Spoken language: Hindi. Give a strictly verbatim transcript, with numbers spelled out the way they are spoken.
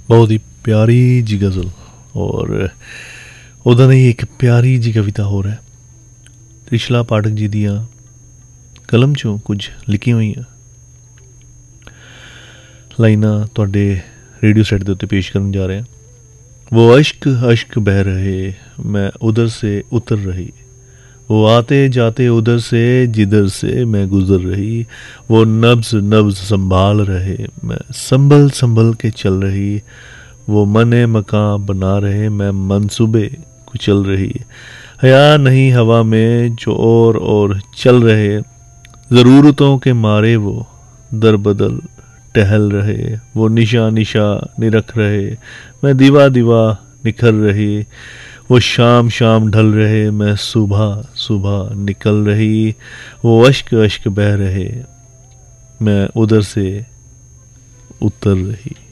बहुत ही प्यारी जी गज़ल और ਉਹਦਾ ਨਹੀਂ ਇੱਕ ਪਿਆਰੀ ਜੀ ਕਵਿਤਾ ਹੋਰ ਹੈ ਤ੍ਰਿਸ਼ਲਾ ਪਾਠਕ ਜੀ ਦੀਆਂ ਕਲਮ 'ਚੋਂ ਕੁਝ ਲਿਖੀਆਂ ਹੋਈਆਂ ਲਾਈਨਾਂ ਤੁਹਾਡੇ रेडियो सेट के उत्ते पेश करने जा रहे हैं। वो अश्क अश्क बह रहे मैं उधर से उतर रही, वो आते जाते उधर से जिधर से मैं गुज़र रही, वो नब्ज़ नब्ज़ संभाल रहे मैं संभल संभल के चल रही, वो मने मकान बना रहे मैं मंसूबे कुचल रही, हया नहीं हवा में जो और और चल रहे, ज़रूरतों के मारे वो दर बदल टहल रहे, वो निशा निशा निरख रहे मैं दीवा दीवा निखर रही, वो शाम शाम ढल रहे मैं सुबह सुबह निकल रही, वो अश्क अश्क बह रहे मैं उधर से उतर रही।